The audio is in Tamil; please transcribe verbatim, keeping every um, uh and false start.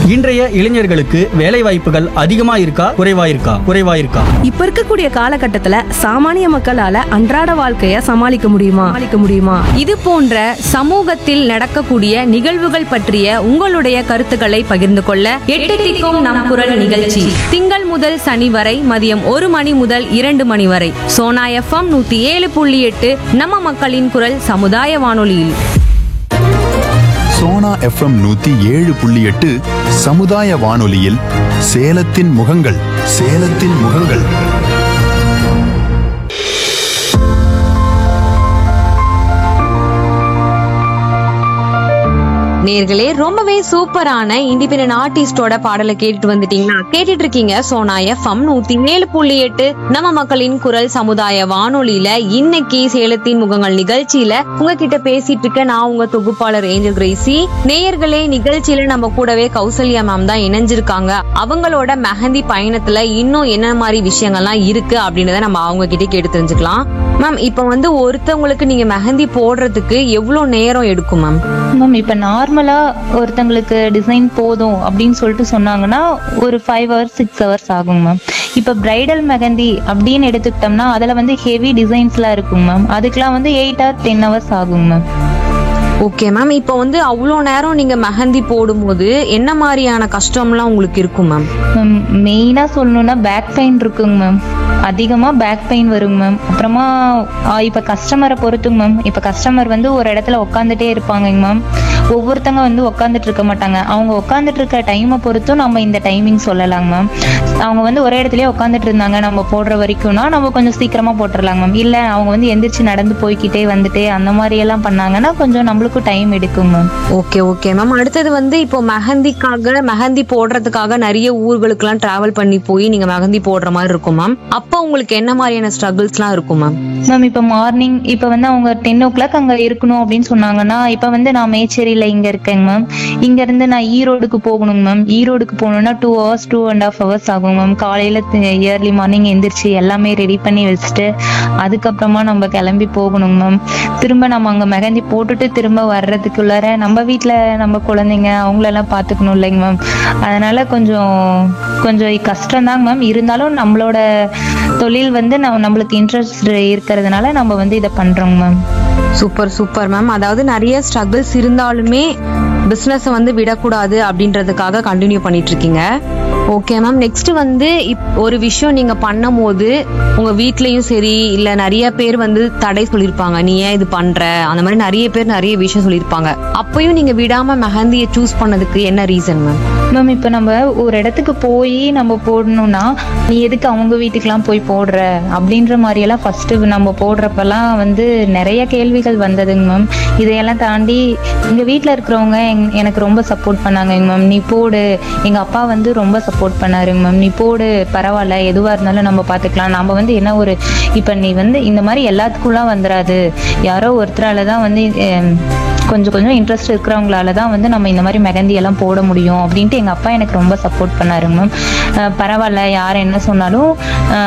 இன்றைய இளைஞர்களுக்கு வேலை வாய்ப்புகள் அதிகமா இருக்கா குறைவா இருக்கா குறைவா இருக்கா இப்ப இருக்கக்கூடிய காலகட்டத்துல சாமானிய மக்களால அன்றாட வாழ்க்கைய சமாளிக்க முடியுமா சமாளிக்க முடியுமா இது போன்ற சமூகத்தில் நடக்கக்கூடிய நிகழ்வுகள் பற்றிய உங்களுடைய கருத்துக்களை பகிர்ந்து கொள்ள எட்டு திக்கும் நம் குரல் நிகழ்ச்சி திங்கள் முதல் சனி வரை மதியம் ஒரு மணி முதல் இரண்டு மணி வரை சோனா எஃப்எம் நூத்தி ஏழு புள்ளி எட்டு நம்ம மக்களின் குரல் சமுதாய வானொலியில். சோனா எஃப்எம் நூத்தி ஏழு புள்ளி எட்டு சமுதாய வானொலியில் சேலத்தின் முகங்கள் சேலத்தின் முகங்கள். நேர்களே, ரொம்பவே சூப்பரான இண்டிபெண்டன்ட் ஆர்டிஸ்டோட பாடலை கேட்டுட்டு வந்துட்டீங்கன்னா கேட்டுட்டு இருக்கீங்க சோனா எஃப்எம் நூத்தி ஏழு புள்ளி எட்டு நம்ம மக்களின் குரல் சமுதாய வானொலியில. இன்னைக்கு சேலத்தின் முகங்கள் நிகழ்ச்சியில உங்ககிட்ட பேசிட்டு இருக்க நான் உங்க தொகுப்பாளர் ஏஞ்சல் கிரேசி. நேயர்களே, நிகழ்ச்சியில நம்ம கூடவே கௌசல்யா மேம் தான் இணைஞ்சிருக்காங்க. அவங்களோட மெஹந்தி பயணத்துல இன்னும் என்ன மாதிரி விஷயங்கள்லாம் இருக்கு அப்படின்றத நம்ம அவங்க கிட்ட கேட்டு தெரிஞ்சுக்கலாம். மேம், இப்ப வந்து ஒருத்தவங்களுக்கு நீங்க மெஹந்தி போடுறதுக்கு எவ்வளவு நேரம் எடுக்கும் மேம்? மேம், இப்ப நார்மலா ஒருத்தங்களுக்கு டிசைன் போதும் அப்படின்னு சொல்லிட்டு சொன்னாங்கன்னா ஒரு ஃபைவ் ஹவர்ஸ் சிக்ஸ் ஹவர்ஸ் ஆகும் மேம். இப்ப பிரைடல் மெஹந்தி அப்படின்னு எடுத்துக்கிட்டோம்னா அதுல வந்து ஹெவி டிசைன்ஸ் எல்லாம் இருக்கும் மேம். அதுக்கெல்லாம் வந்து எயிட் ஆர் டென் ஹவர்ஸ் ஆகும் மேம். ஓகே மேம், இப்போ வந்து அவ்வளோ நேரம் நீங்க மெஹந்தி போடும்போது என்ன மாதிரியான கஷ்டம்லாம் உங்களுக்கு இருக்கும் மேம்? மேம், மெயினா சொல்லணும்னா பேக் பெயின் இருக்குங்க மேம். அதிகமா பேக் பெயின் வருங்க மேம். அப்புறமா இப்ப கஸ்டமரை பொறுத்துங்க மேம். இப்ப கஸ்டமர் வந்து ஒரு இடத்துல உட்காந்துட்டே இருப்பாங்க மேம். ஒவ்வொருத்தங்க வந்து உட்காந்துட்டு இருக்க மாட்டாங்க. அவங்க உட்காந்துட்டு இருக்க டைமை பொறுத்தும் நம்ம இந்த டைமிங் சொல்லலாங்க மேம். அவங்க வந்து ஒரே இடத்துலயே உட்காந்துட்டு இருந்தாங்க நம்ம போடுற வரைக்கும்னா நம்ம கொஞ்சம் சீக்கிரமா போட்டுடலாங்க மேம். இல்ல அவங்க வந்து எந்திரிச்சு நடந்து போய்கிட்டே வந்துட்டே அந்த மாதிரி எல்லாம் பண்ணாங்கன்னா கொஞ்சம் நம்மளுக்கும் டைம் எடுக்கும் மேம். Okay okay ma'am. அடுத்தது வந்து இப்போ மெஹந்திக்காக மெஹந்தி போடுறதுக்காக நிறைய ஊர்களுக்கு எல்லாம் டிராவல் பண்ணி போய் நீங்க மெஹந்தி போடுற மாதிரி இருக்கும் மேம். அப்போ உங்களுக்கு என்ன மாதிரியான ஸ்ட்ரகிள்ஸ் எல்லாம் இருக்கும் மேம்? மேம், இப்ப மார்னிங் இப்ப வந்து அவங்க டென் ஓ கிளாக் அங்க இருக்கணும் அப்படின்னு சொன்னாங்கன்னா இப்ப வந்து நான் மேச்சேரியில இங்க இருக்கேங்க மேம். இங்க இருந்து நான் ஈரோடுக்கு போகணுங்க மேம். ஈரோடுக்கு போகணும்னா two hours two and half hours ஆகும் மேம். காலையில இயர்லி மார்னிங் எந்திரிச்சு எல்லாமே ரெடி பண்ணி வச்சுட்டு அதுக்கப்புறமா நம்ம கிளம்பி போகணுங்க மேம். திரும்ப நம்ம அங்க மெஹந்தி போட்டுட்டு திரும்ப வர்றதுக்குள்ளார நம்ம வீட்டுல நம்ம குழந்தைங்க அவங்களெல்லாம் பாத்துக்கணும் இல்லைங்க மேம். அதனால கொஞ்சம் கொஞ்சம் கஷ்டம் தாங்க மேம். இருந்தாலும் நம்மளோட தொழில் வந்து நம்மளுக்கு இன்ட்ரெஸ்ட் இருக்கிறதுனால நம்ம வந்து இதை பண்றோங்க மேம். Super super ma'am. அதாவது நிறைய ஸ்ட்ரகிள்ஸ் இருந்தாலுமே பிசினஸ் வந்து விடக்கூடாது அப்படின்றதுக்காக கண்டினியூ பண்ணிட்டு இருக்கீங்க. Okay ma'am. நெக்ஸ்ட் வந்து ஒரு விஷயம் நீங்க பண்ணும் போது உங்க வீட்லயும் சரி இல்ல நிறைய பேர் வந்து தடை சொல்லிருப்பாங்க, நீ ஏன் இது பண்ற, அந்த மாதிரி நிறைய பேர் நிறைய விஷயம் சொல்லிருப்பாங்க. அப்பயும் நீங்க விடாம மெஹந்தியை சூஸ் பண்ணதுக்கு என்ன ரீசன் மேம்? மேம், இப்ப நம்ம ஒரு இடத்துக்கு போய் நம்ம போடணும்னா நீ எதுக்கு அவங்க வீட்டுக்கெல்லாம் போய் போடுற அப்படின்ற மாதிரி எல்லாம் ஃபர்ஸ்ட் நம்ம போடுறப்பெல்லாம் வந்து நிறைய கேள்விகள் வந்ததுங்க மேம். இதையெல்லாம் தாண்டி எங்க வீட்டுல இருக்கிறவங்க எனக்கு ரொம்ப சப்போர்ட் பண்ணாங்க மேம். நீ போடு, எங்க அப்பா வந்து ரொம்ப சப்போர்ட் பண்ணாருங்க மேம். நீ போடு, பரவாயில்ல, எதுவா இருந்தாலும் நம்ம பாத்துக்கலாம். நம்ம வந்து என்ன ஒரு இப்ப நீ வந்து இந்த மாதிரி எல்லாத்துக்குள்ளாம் வந்துடாது, யாரோ ஒருத்தராலதான் வந்து கொஞ்சம் கொஞ்சம் இன்ட்ரெஸ்ட் இருக்கிறவங்களால தான் வந்து நம்ம இந்த மாதிரி மெஹந்தி எல்லாம் போட முடியும் அப்படின்ட்டு எங்க அப்பா எனக்கு ரொம்ப சப்போர்ட் பண்ணாருங்க மேம். பரவாயில்ல, யார் என்ன சொன்னாலும்